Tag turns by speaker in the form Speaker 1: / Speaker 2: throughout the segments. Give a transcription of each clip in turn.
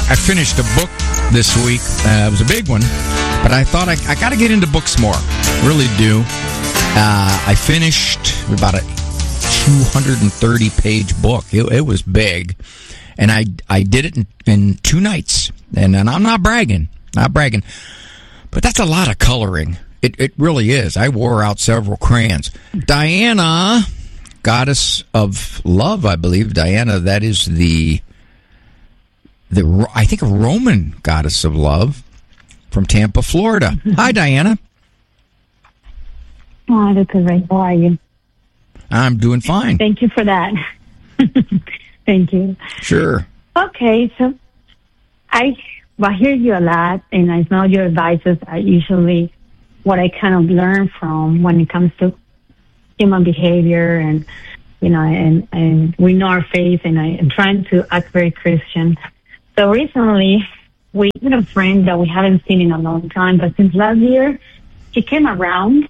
Speaker 1: I finished a book this week. It was a big one, but I thought I got to get into books more. Really do. I finished about a 230-page book. It was big, and I did it in 2 nights. And I'm not bragging, but that's a lot of coloring. It really is. I wore out several crayons. Diana, goddess of love, I believe. Diana, that is the I think a Roman goddess of love from Tampa, Florida. Hi, Diana.
Speaker 2: Hi, Dr. Ray. How are you?
Speaker 1: I'm doing fine.
Speaker 2: Thank you for that. Thank you.
Speaker 1: Sure.
Speaker 2: Okay, so I hear you a lot, and I know your advices are usually what I kind of learn from when it comes to human behavior, and and we know our faith, and I am trying to act very Christian. So recently, we had a friend that we haven't seen in a long time, but since last year, she came around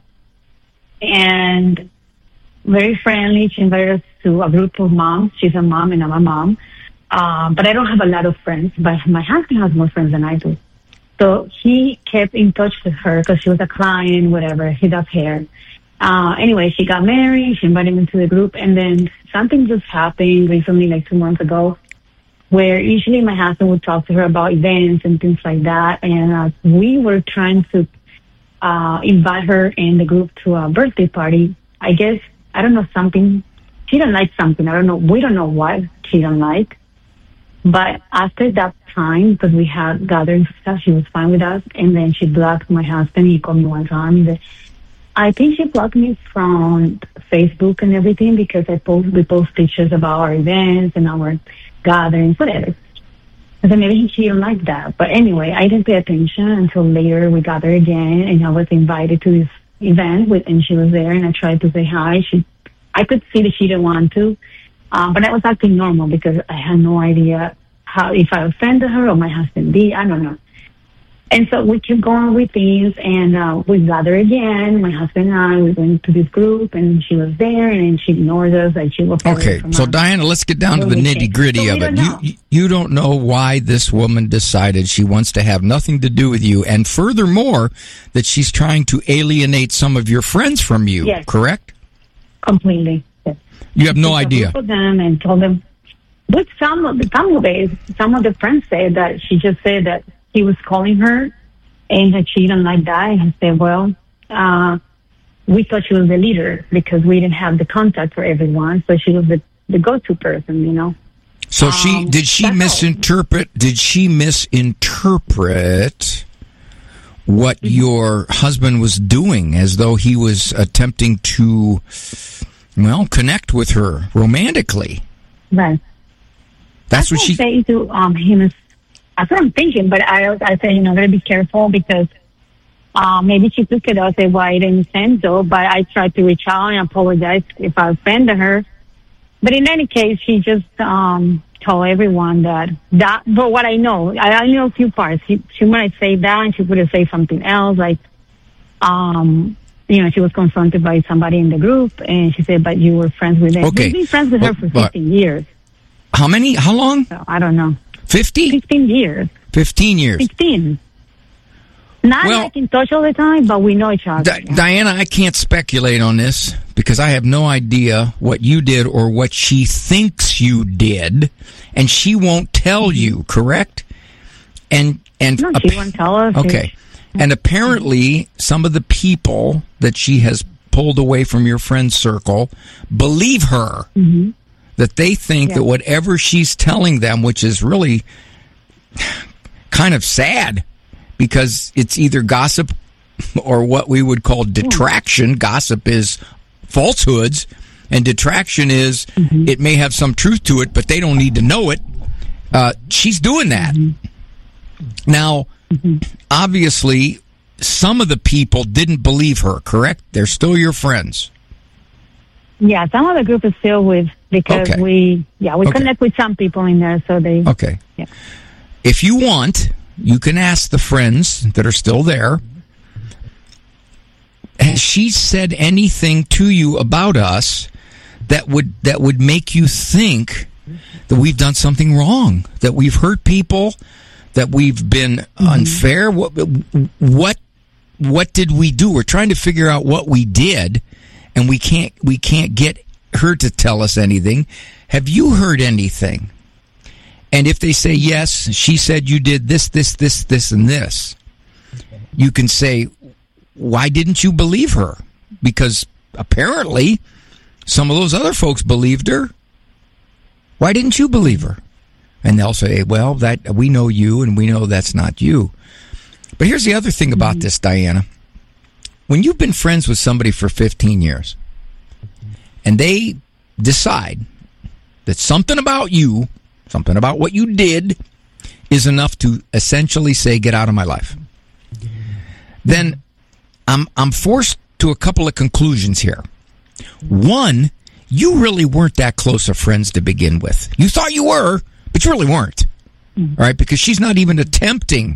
Speaker 2: and very friendly. She invited us to a group of moms. She's a mom and I'm a mom. But I don't have a lot of friends, but my husband has more friends than I do. So he kept in touch with her because she was a client, whatever. He does hair. Anyway, she got married. She invited me to the group. And then something just happened recently, like 2 months ago, where usually my husband would talk to her about events and things like that. And we were trying to invite her and the group to a birthday party. I guess, I don't know, something. She didn't like something. I don't know. We don't know what she didn't like. But after that time, because we had gatherings and stuff, she was fine with us. And then she blocked my husband. He called me one time. I think she blocked me from Facebook and everything because we post pictures about our events and our gatherings, whatever. I said maybe she didn't like that. But anyway, I didn't pay attention until later we gathered again, and I was invited to this event, and she was there, and I tried to say hi. I could see that she didn't want to, but I was acting normal because I had no idea if I offended her or my husband did. I don't know. And so we kept going with things, and we gathered again. My husband and I, we went to this group, and she was there, and she ignored us, like she was.
Speaker 1: Okay, so us. Diana, let's get down to the nitty-gritty of it. You don't know why this woman decided she wants to have nothing to do with you, and furthermore, that she's trying to alienate some of your friends from you,
Speaker 2: yes.
Speaker 1: Correct?
Speaker 2: Completely, yes.
Speaker 1: You have no idea.
Speaker 2: For them and told them, but some of the friends said that she just said that he was calling her and that she didn't like that. And I said, well, we thought she was the leader because we didn't have the contact for everyone. So she was the go-to person,
Speaker 1: So did she misinterpret what your husband was doing, as though he was attempting to, connect with her romantically?
Speaker 2: Right.
Speaker 1: That's what she
Speaker 2: say to him. That's what I'm thinking, but I say, gotta be careful because maybe she took it as a wide and sense, though. But I tried to reach out and apologize if I offended her. But in any case, she just told everyone that. But what I know a few parts. She might say that, and she would have said something else, like, she was confronted by somebody in the group, and she said, "But you were friends with them."
Speaker 1: Okay.
Speaker 2: We've been friends with her for 15 years.
Speaker 1: How many? How long?
Speaker 2: So, I don't know.
Speaker 1: 50?
Speaker 2: 15 years.
Speaker 1: 15 years.
Speaker 2: 15. Not like in touch all the time, but we know each other.
Speaker 1: Diana, I can't speculate on this because I have no idea what you did or what she thinks you did, and she won't tell you, correct? And
Speaker 2: no, she won't tell us.
Speaker 1: Okay. And apparently, some of the people that she has pulled away from your friend circle believe her.
Speaker 2: Mm-hmm.
Speaker 1: That they think that whatever she's telling them, which is really kind of sad, because it's either gossip or what we would call detraction. Gossip is falsehoods, and detraction is it may have some truth to it, but they don't need to know it. She's doing that. Now, obviously, some of the people didn't believe her, correct? They're still your friends.
Speaker 2: Yeah, some of the group is still with, because we connect with some people in there, so they...
Speaker 1: Okay.
Speaker 2: Yeah.
Speaker 1: If you want, you can ask the friends that are still there, has she said anything to you about us that would make you think that we've done something wrong, that we've hurt people, that we've been unfair. What did we do? We're trying to figure out what we did, and we can't get her to tell us anything. Have you heard anything? And if they say yes, she said you did this, and this, you can say, why didn't you believe her? Because apparently some of those other folks believed her. Why didn't you believe her? And they'll say, well, that we know you, and we know that's not you. But here's the other thing about this, Diana. When you've been friends with somebody for 15 years, and they decide that something about you, something about what you did, is enough to essentially say, get out of my life, then I'm forced to a couple of conclusions here. One, you really weren't that close of friends to begin with. You thought you were, but you really weren't. All right, because she's not even attempting